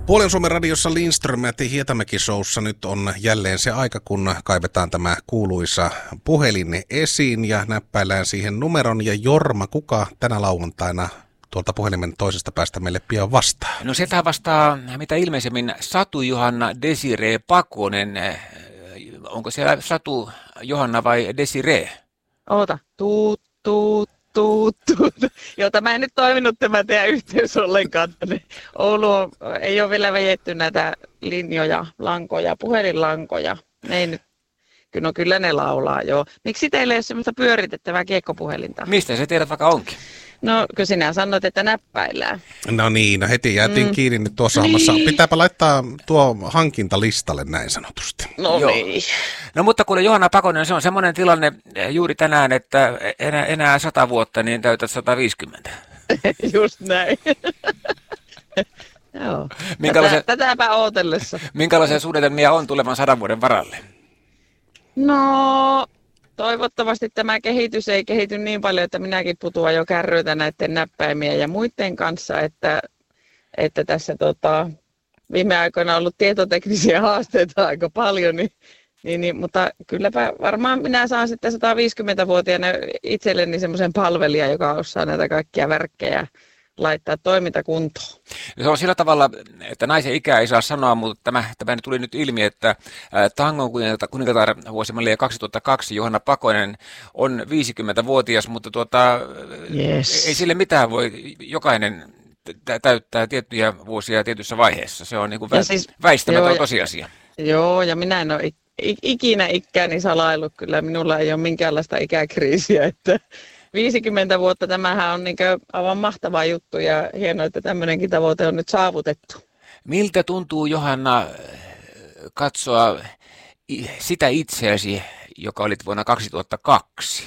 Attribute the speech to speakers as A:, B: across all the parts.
A: Puolen Suomen radiossa Lindström ja Hietamäki Showssa nyt on jälleen se aika, kun kaivetaan tämä kuuluisa puhelin esiin ja näppäillään siihen numeron. Ja Jorma, kuka tänä lauantaina tuolta puhelimen toisesta päästä meille pian vastaa?
B: No sieltä vastaa mitä ilmeisemmin Satu Johanna Desiree Pakonen. Onko siellä Satu Johanna vai Desiree?
C: Oota, tuut. Joo, tämä ei nyt toiminut tämä teidän yhteys ollenkaan. Oulu ei ole vielä vejetty näitä linjoja, lankoja, puhelinlankoja. Ne ei nyt, kyllä ne laulaa, joo. Miksi teillä ei ole semmoista pyöritettävää kiekkopuhelinta?
B: Mistä se tiedät vaikka onkin?
C: No, kun sinä sanoit, että näppäillään.
A: No niin, no heti jäätiin kiinni nyt tuossa hommassa. Pitääpä laittaa tuo hankintalistalle näin sanotusti.
C: No
B: joo.
C: Niin.
B: No mutta kuule Johanna Pakonen, se on semmoinen tilanne juuri tänään, että enää 100 vuotta, niin täytät 150.
C: Just näin. Joo. Tätäpä ootellessa.
B: Minkälaisia suunnitelmia on tulevan 100 vuoden varalle?
C: No, toivottavasti tämä kehitys ei kehity niin paljon, että minäkin putoan jo kärryiltä näiden näppäimien ja muiden kanssa, että tässä viime aikoina on ollut tietoteknisiä haasteita aika paljon, mutta kylläpä varmaan minä saan sitten 150-vuotiaana itselleni semmoisen palvelijan, joka osaa näitä kaikkia värkkejä laittaa toimintakuntoon.
B: Se on sillä tavalla, että naisen ikää ei saa sanoa, mutta tämä tuli nyt ilmi, että tangon kuningatar vuosimallia 2002 Johanna Pakonen on 50-vuotias, mutta
C: yes.
B: Ei sille mitään voi jokainen täyttää tiettyjä vuosia tietyssä vaiheessa. Se on niin kuin väistämätön tosiasia.
C: Joo, ja minä en ole ikinä ikääni salaillut, kyllä minulla ei ole minkäänlaista ikäkriisiä, että 50 vuotta, tämähän on niin aivan mahtava juttu ja hienoa, että tämmöinenkin tavoite on nyt saavutettu.
B: Miltä tuntuu, Johanna, katsoa sitä itseäsi, joka olit vuonna 2002?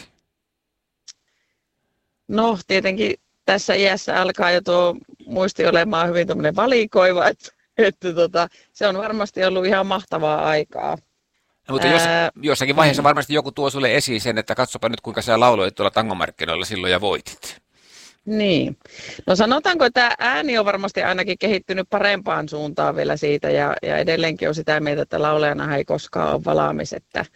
C: No, tietenkin tässä iässä alkaa jo tuo muisti olemaan hyvin tämmöinen valikoiva, että se on varmasti ollut ihan mahtavaa aikaa.
B: No, mutta jossakin vaiheessa varmasti joku tuo sulle esiin sen, että katsopa nyt kuinka sä lauloit tuolla tangomarkkinoilla silloin ja voitit.
C: Niin. No sanotaanko, että ääni on varmasti ainakin kehittynyt parempaan suuntaan vielä siitä ja edelleenkin on sitä mieltä, että laulajana ei koskaan ole valmis.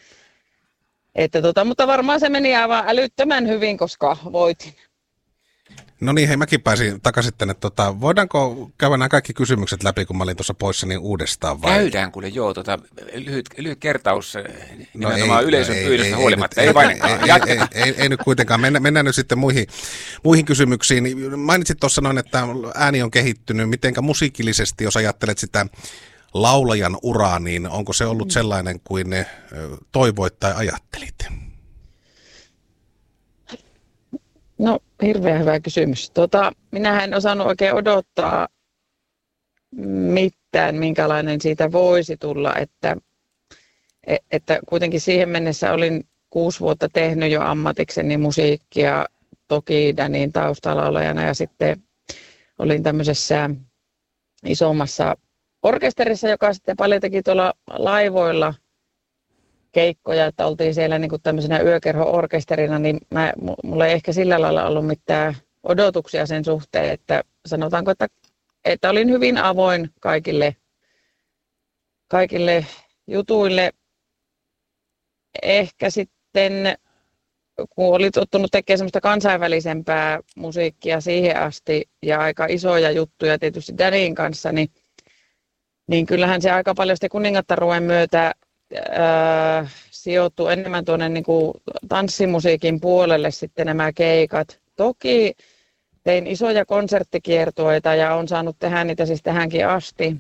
C: Mutta varmaan se meni aivan älyttömän hyvin, koska voitin.
A: No niin, hei, mäkin pääsin takaisin tänne. Voidaanko käydä nämä kaikki kysymykset läpi, kun mä olin tuossa poissa niin uudestaan? Vai?
B: Käydään, kuule, joo. Lyhyt kertaus nimenomaan yleisön pyydöstä huolimatta.
A: Ei nyt kuitenkaan. Mennään nyt sitten muihin kysymyksiin. Mainitsit tuossa noin, että ääni on kehittynyt. Mitenkä musiikillisesti, jos ajattelet sitä laulajan uraa, niin onko se ollut sellainen kuin ne toivoit tai ajattelit?
C: No, hirveän hyvä kysymys. Minähän en osannut oikein odottaa mitään, minkälainen siitä voisi tulla, että kuitenkin siihen mennessä olin 6 vuotta tehnyt jo ammatikseni musiikkia, toki Danin taustalaulajana ja sitten olin tämmöisessä isommassa orkesterissa, joka sitten paljon teki tuolla laivoilla keikkoja, että oltiin siellä niin kuin tämmöisenä yökerho-orkesterina, niin mulla ei ehkä sillä lailla ollut mitään odotuksia sen suhteen, että sanotaanko, että olin hyvin avoin kaikille jutuille. Ehkä sitten, kun oli tottunut tekemään semmoista kansainvälisempää musiikkia siihen asti ja aika isoja juttuja tietysti Danin kanssa, niin kyllähän se aika paljon sitten kuningattaruuden myötä sijoittuu enemmän tuonne niin kuin tanssimusiikin puolelle sitten nämä keikat. Toki tein isoja konserttikiertueita ja olen saanut tehdä niitä siis tähänkin asti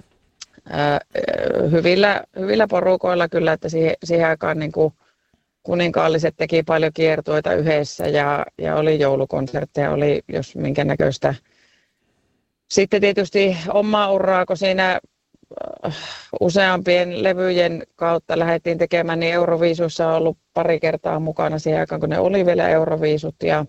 C: hyvillä porukoilla kyllä, että siihen aikaan niin kuin kuninkaalliset teki paljon kiertueita yhdessä ja oli joulukonsertteja, oli jos minkä näköistä. Sitten tietysti omaa uraa, kun siinä useampien levyjen kautta lähdettiin tekemään, niin Euroviisuissa on ollut pari kertaa mukana siihen aikaan, kun ne oli vielä Euroviisut. Ja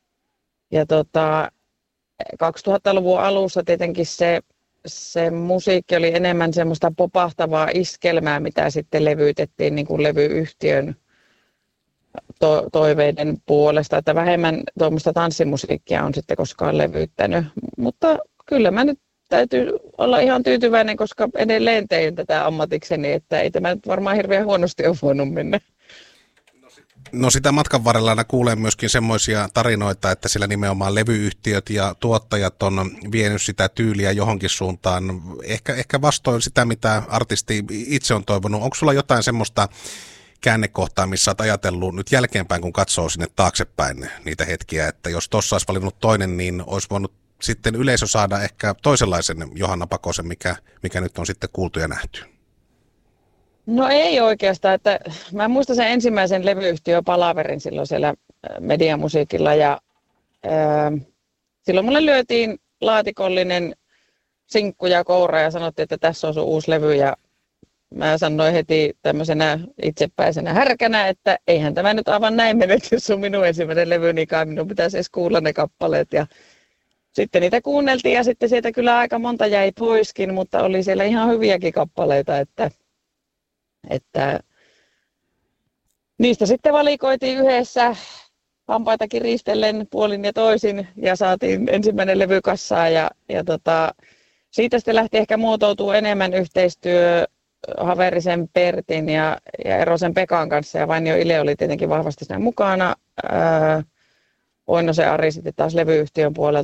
C: 2000-luvun alussa tietenkin se musiikki oli enemmän semmoista popahtavaa iskelmää, mitä sitten levytettiin niin kuin levyyhtiön toiveiden puolesta, että vähemmän tuommoista tanssimusiikkia on sitten koskaan levyyttänyt. Mutta kyllä mä nyt täytyy olla ihan tyytyväinen, koska edelleen tein tätä ammatikseni, että ei tämä nyt varmaan hirveän huonosti ole voinut mennä.
A: No sitä matkan varrella aina kuulee myöskin semmoisia tarinoita, että sillä nimenomaan levyyhtiöt ja tuottajat on vienyt sitä tyyliä johonkin suuntaan. Ehkä vastoin sitä, mitä artisti itse on toivonut. Onko sulla jotain semmoista käännekohtaa, missä olet ajatellut nyt jälkeenpäin, kun katsoo sinne taaksepäin niitä hetkiä, että jos tuossa olisi valinnut toinen, niin olisi voinut sitten yleisö saada ehkä toisenlaisen Johanna Pakosen, mikä nyt on sitten kuultu ja nähty?
C: No ei oikeastaan, että mä muistan sen ensimmäisen levyyhtiöpalaverin silloin siellä Mediamusiikilla ja silloin mulle lyötiin laatikollinen sinkku ja koura ja sanottiin, että tässä on sun uusi levy ja mä sanoin heti tämmöisenä itsepäisenä härkänä, että eihän tämä nyt aivan näin mene, jos se on minun ensimmäinen levy, niin kai minun pitäisi edes kuulla ne kappaleet ja sitten niitä kuunneltiin ja sitten sieltä kyllä aika monta jäi poiskin, mutta oli siellä ihan hyviäkin kappaleita, että niistä sitten valikoitiin yhdessä hampaitakin riistellen puolin ja toisin ja saatiin ensimmäinen levy kassaan ja siitä sitten lähti ehkä muotoutuu enemmän yhteistyö Haverisen Pertin ja Erosen Pekan kanssa ja Vainio Ile oli tietenkin vahvasti siinä mukana. Oinosen Ari sitten taas levyyhtiön puolelta.